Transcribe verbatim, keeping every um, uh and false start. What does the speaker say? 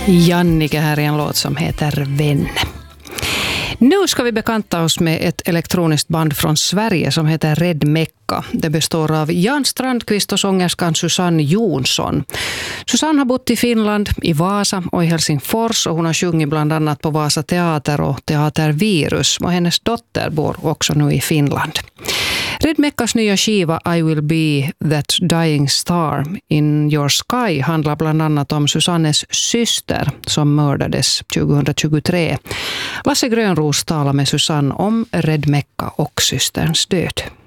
Jannike här i en låt som heter Vänne. Nu ska vi bekanta oss med ett elektroniskt band från Sverige som heter Red Mecca. Det består av Jan Strandqvist och sångerskan Susanne Jonsson. Susanne har bott i Finland, i Vasa och i Helsingfors, och hon har sjungit bland annat på Vasa Teater och Teater Virus, och hennes dotter bor också nu i Finland. Red Meccas nya skiva I Will Be That Dying Star in Your Sky handlar bland annat om Susannes syster som mördades tjugohundratjugotre. Lasse Grönros talar med Susanne om Red Mecca och systerns död.